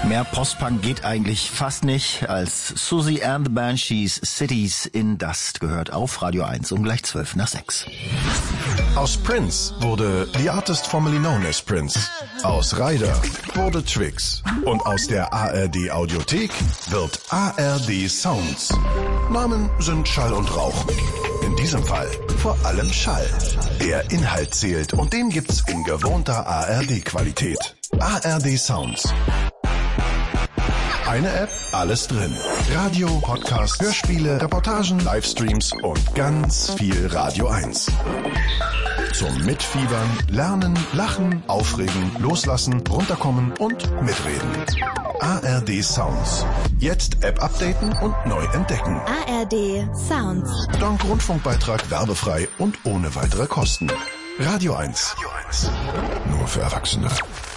Mehr Postpunk geht eigentlich fast nicht, als Susie and the Banshees Cities in Dust gehört auf Radio 1 um gleich 5:05. Aus Prince wurde The Artist Formerly Known as Prince. Aus Ryder wurde Twix. Und aus der ARD Audiothek wird ARD Sounds. Namen sind Schall und Rauch. In diesem Fall vor allem Schall. Der Inhalt zählt und den gibt's in gewohnter ARD-Qualität. ARD Sounds. Eine App, alles drin. Radio, Podcast, Hörspiele, Reportagen, Livestreams und ganz viel Radio 1. Zum Mitfiebern, Lernen, Lachen, Aufregen, Loslassen, Runterkommen und Mitreden. ARD Sounds. Jetzt App updaten und neu entdecken. ARD Sounds. Dank Rundfunkbeitrag werbefrei und ohne weitere Kosten. Radio 1. Nur für Erwachsene.